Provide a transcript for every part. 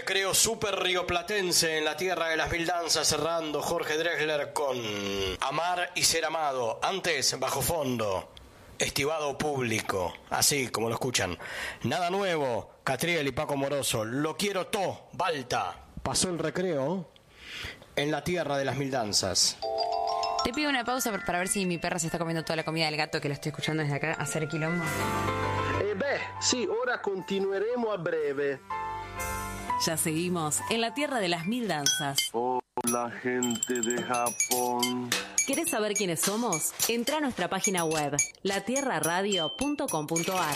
recreo super rioplatense en la tierra de las mil danzas, cerrando Jorge Drexler con Amar y Ser Amado. Antes, Bajo Fondo, Estivado Público, así como lo escuchan. Nada Nuevo, Catriel y Paco Moroso. Lo Quiero To, Balta. Pasó el recreo en la tierra de las mil danzas. Te pido una pausa para ver si mi perra se está comiendo toda la comida del gato, que la estoy escuchando desde acá hacer quilombo. Sí, ora continueremo a breve. Ya seguimos en la tierra de las mil danzas. Hola, gente de Japón. ¿Querés saber quiénes somos? Entra a nuestra página web, latierraradio.com.ar.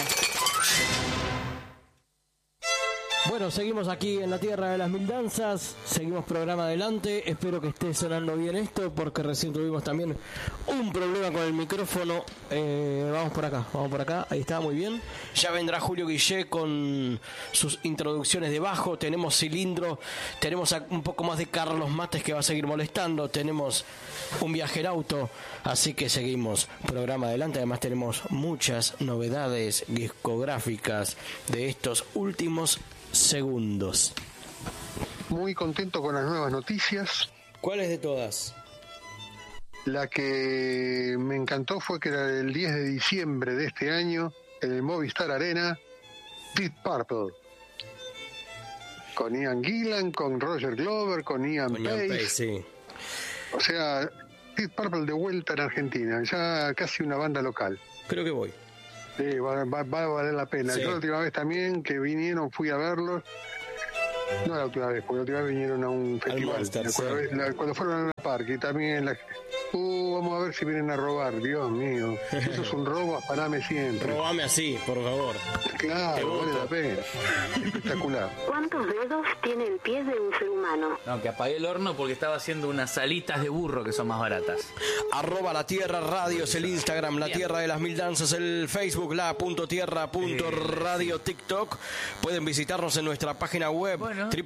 Bueno, seguimos aquí en la tierra de las mil danzas, seguimos programa adelante, espero que esté sonando bien esto porque recién tuvimos también un problema con el micrófono. Vamos por acá, ahí está, muy bien. Ya vendrá Julio Guillé con sus introducciones de bajo, tenemos cilindro, tenemos un poco más de Carlos Mates que va a seguir molestando, tenemos un viaje en auto, así que seguimos programa adelante, además tenemos muchas novedades discográficas de estos últimos segundos. Muy contento con las nuevas noticias. ¿Cuáles de todas? La que me encantó fue que era el 10 de diciembre de este año, en el Movistar Arena, Deep Purple. Con Ian Gillan, con Roger Glover, con Ian Pace. Sí. O sea, Deep Purple de vuelta en Argentina, ya casi una banda local. Creo que voy. Sí, va a valer la pena. Sí. Yo la última vez también que vinieron fui a verlos. No la última vez, porque la última vez vinieron a un festival. Monster, cuando fueron al parque también vamos a ver si vienen a robar, Dios mío. Eso es un robo, afaname siempre. Robame así, por favor. Claro, vale la pena. Espectacular. ¿Cuántos dedos tiene el pie de un ser humano? No, que apagué el horno porque estaba haciendo unas alitas de burro que son más baratas. @La Tierra Radio es el Instagram, La Tierra de las Mil Danzas, el Facebook, la.tierra.radio, TikTok. Pueden visitarnos en nuestra página web,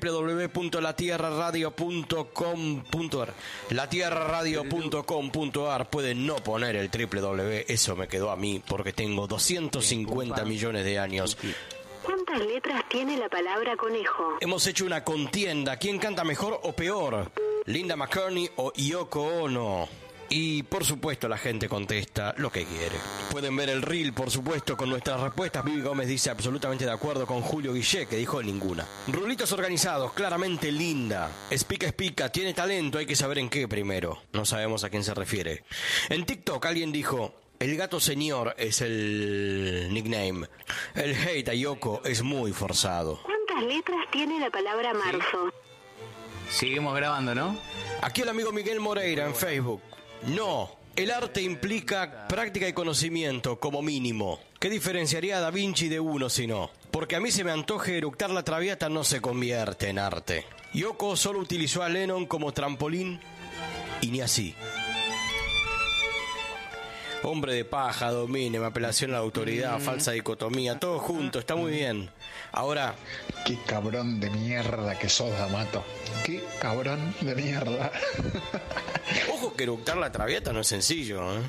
www.latierraradio.com.ar. latierraradio.com.ar. Pueden no poner el www, eso me quedó a mí porque tengo 250 millones de años. ¿Cuántas letras tiene la palabra conejo? Hemos hecho una contienda, ¿quién canta mejor o peor? Linda McCartney o Yoko Ono. Y por supuesto la gente contesta lo que quiere. Pueden ver el reel, por supuesto, con nuestras respuestas. Vivi Gómez dice absolutamente de acuerdo con Julio Guillé, que dijo ninguna. Rulitos organizados, claramente Linda. Espica, tiene talento, hay que saber en qué primero. No sabemos a quién se refiere. En TikTok alguien dijo: el gato señor es el nickname. El hate a Yoko es muy forzado. ¿Cuántas letras tiene la palabra marzo? Seguimos grabando, ¿no? Aquí el amigo Miguel Moreira en Facebook. No, el arte implica práctica y conocimiento como mínimo. ¿Qué diferenciaría a Da Vinci de uno si no? Porque a mí se me antoje eructar la Traviata no se convierte en arte. Yoko solo utilizó a Lennon como trampolín y ni así. Hombre de paja, domine, apelación a la autoridad, falsa dicotomía, todo junto, está muy bien. Ahora... Qué cabrón de mierda que sos, D'Amato. Qué cabrón de mierda. Ojo que eructar la Traviata no es sencillo, ¿eh?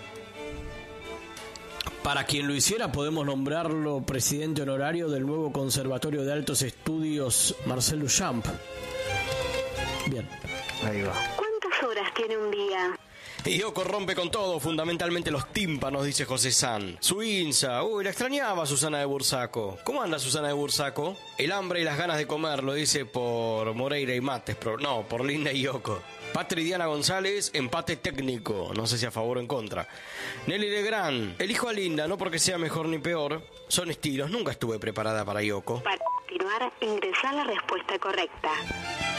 Para quien lo hiciera podemos nombrarlo presidente honorario del nuevo Conservatorio de Altos Estudios Marcel Duchamp. Bien. Ahí va. ¿Cuántas horas tiene un día? Y Yoko rompe con todo, fundamentalmente los tímpanos, dice José San. Su Insa, la extrañaba a Susana de Bursaco. ¿Cómo anda Susana de Bursaco? El hambre y las ganas de comer, lo dice por Moreira y Mates, pero no, por Linda y Yoko. Patri Diana González, empate técnico, no sé si a favor o en contra. Nelly Legrand, elijo a Linda, no porque sea mejor ni peor, son estilos, nunca estuve preparada para Yoko. Para continuar, ingresar la respuesta correcta.